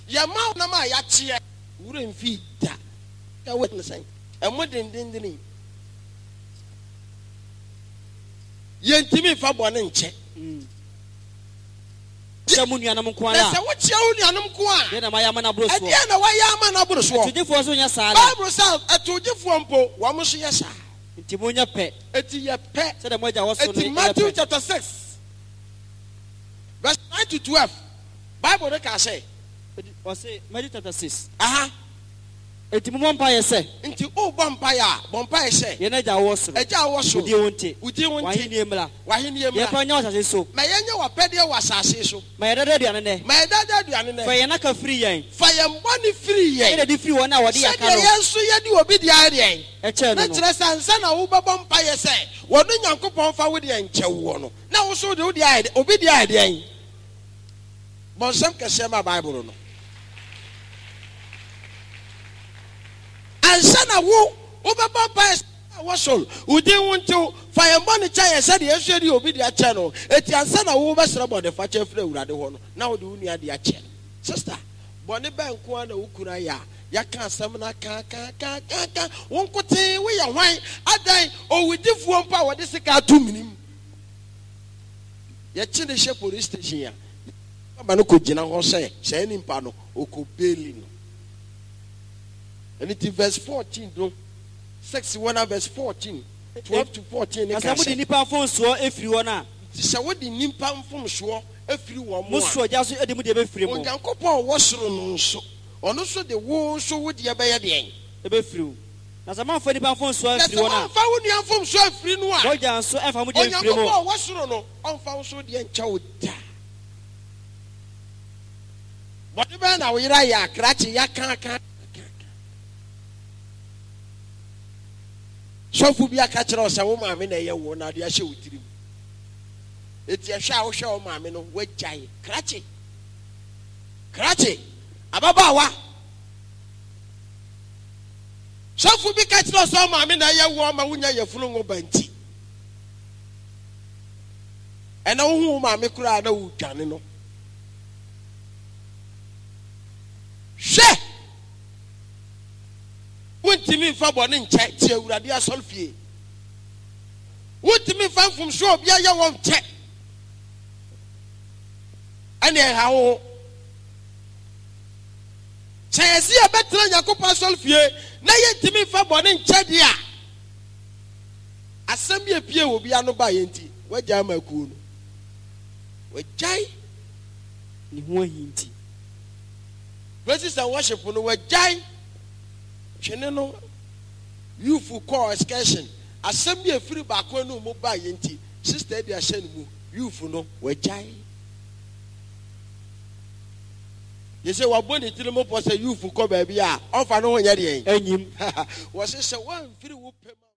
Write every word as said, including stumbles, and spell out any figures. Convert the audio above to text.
ya ma na ma ya tie wure mfi da ka witnessing e modern din din yentimi fa bone nche Samunia Mukwa. Say what you Yanum Kwa. Then I am an abroad. And then I am an abroad. To differ on your side. Bible says a two different po, one must yes. Timonia pet. It's your pet. Said the mother was in Matthew chapter six. Verse nine to twelve. Bible can say. Or say Matthew chapter six. Aha. Etimum Empire say. Into oh Bompire, Bompire say. Yenaja was a jar was so. Would you want it? Would you want it? Why in your Yapanya so. My annual pedia was so. My other day. My dad, Fayanaka free. Fire money free. I did free one hour. Yes, so you do a bit the idea. A channel. Son, son, a Uber Bompire say. What do you coupon for with the Enchewono? Now, so do the idea, obey the idea. But some can share my Bible. And son of who over Bompire was all who didn't want to fire money. China said, yes, you will be the channel. It's your son of who was about the father flow. Now do you need the channel? Sister, Bonnie Bank one Ukuraya. Yaka Samana Kaka Kaka one could say we are wine. I die or we did one power. This is a car two minutes. Yet the ship police station here. Manuko Jina Jose, saying Pano, Oko Belin. And it is verse fourteen, no? sixty-one verse fourteen. twelve to fourteen. As I would nipper phone so if you wanna. This is what the Nimpam from Shore, if you want most so just a demon free. When Yankopa was so, or also the war so would you buy again. The be through. As a man for the phone so if you wanna. Found you from so free no one. Boy, so if I'm with you, was no, on found so the enchow. Whatever now, we are ya, cratchy, ya can't. So for be a catcher or some mammy, a woman, I show it to you. It's a shower show, mammy, no wet jay, cratchy. Cratchy, Ababawa. So for be catcher or some mammy, a woman, when you're full of benty. And no whom mammy cried, no cannon. She. What to me for one in check, Radia Solfie? What to me find from shop, ya ya won't check. Anyhow, say I see a better than Yacopa Solfie, now yet to me for one in Chadia. Assembly appear will be no by inti. Where Jama cool? Where Jai? Ni one hinty. Versus and worship on the word Jai. Cheneno, you for call excursion. Assembly a free back when no mobile yenti. Sister, they are sending you for no where Jai. You say, what bonnet to the mob was a you for call baby. Off and on, Yadi. And him was this a one free whoop.